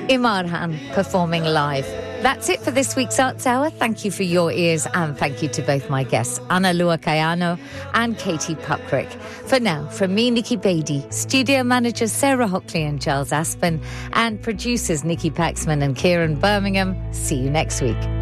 Imarhan performing live. That's it for this week's Arts Hour. Thank you for your ears and thank you to both my guests, Ana Lua Cayano and Katie Puckrick. For now, from me, Nikki Beattie, studio managers Sarah Hockley and Giles Aspen, and producers Nikki Paxman and Kieran Birmingham, see you next week.